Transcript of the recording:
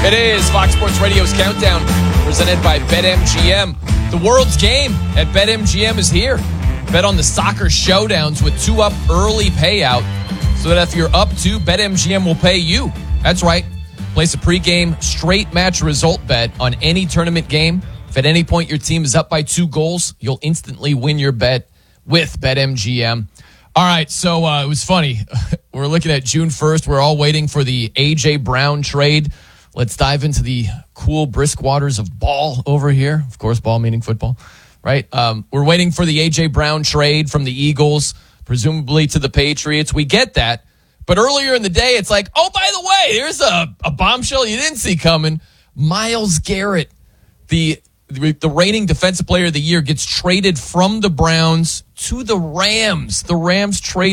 It is Fox Sports Radio's Countdown, presented by BetMGM. The world's game at BetMGM is here. Bet on the soccer showdowns with 2-up early payout, so that if you're up 2, BetMGM will pay you. That's right. Place a pregame straight match result bet on any tournament game. If at any point your team is up by 2 goals, you'll instantly win your bet with BetMGM. All right, so it was funny. We're looking at June 1st. We're all waiting for the A.J. Brown trade. Let's dive into the cool, brisk waters of ball over here. Of course, ball meaning football, right? We're waiting for the A.J. Brown trade from the Eagles, presumably to the Patriots. We get that. But earlier in the day, it's like, oh, by the way, here's a bombshell you didn't see coming. Myles Garrett, the reigning defensive player of the year, gets traded from the Browns to the Rams. The Rams trade